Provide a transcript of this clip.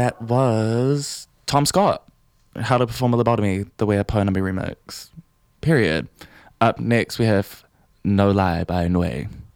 that was Tom Scott. How to Perform a Lobotomy, the Way a Ponomy remix. Period. Up next, we have No Lie by Nue.